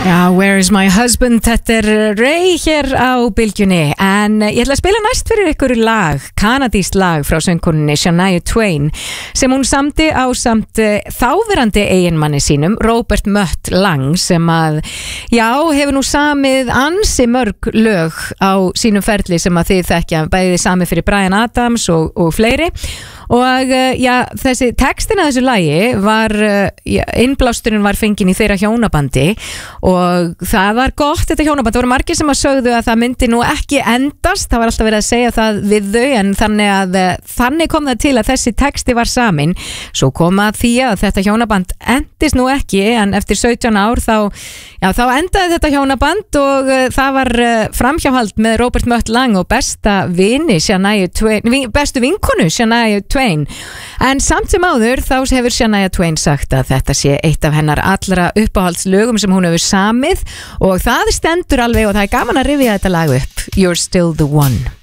Já, Where is my husband? Þetta Ray hér á bylgjunni. En ég ætla að spila næst fyrir ykkur lag, kanadískt lag frá söngkonunni Shania Twain sem hún samdi á samt þáverandi eiginmanni sínum, Robert Mutt Lang, sem að, já, hefur nú samið ansi mörg lög á sínum ferli sem að þið þekkja, bæði samið fyrir Bryan Adams og fleiri. Og já, þessi textin að þessu lagi var, innblásturinn var fenginn í þeirra hjónabandi og það var gott þetta hjónaband. Það voru margir sem að sögðu að það myndi nú ekki endast, það var alltaf verið að segja það við þau, en þannig kom það til að þessi texti var samin. Svo kom að því að þetta hjónaband endist nú ekki, en eftir 17 ár þá endaði þetta hjónaband og það var framhjáhald með Robert Mutt Lang og bestu vinkonu Shania Twain. En samt sem áður þá hefur Shania Twain sagt að þetta sé eitt af hennar allra uppáhaldslögum sem hún hefur samið og það stendur alveg og það er gaman að rifja þetta lag upp. You're still the one.